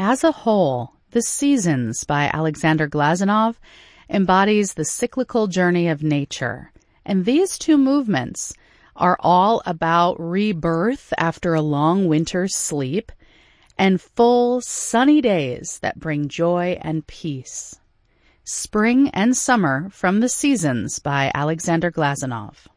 As a whole, The Seasons by Alexander Glazunov embodies the cyclical journey of nature, and these two movements are all about rebirth after a long winter's sleep and full sunny days that bring joy and peace. Spring and Summer from The Seasons by Alexander Glazunov.